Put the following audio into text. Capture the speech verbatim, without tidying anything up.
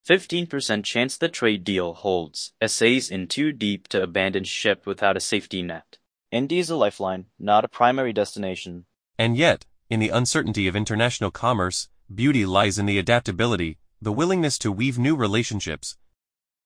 fifteen percent chance the trade deal holds. Essays in too deep to abandon ship without a safety net. India is a lifeline, not a primary destination. And yet, in the uncertainty of international commerce, beauty lies in the adaptability, the willingness to weave new relationships,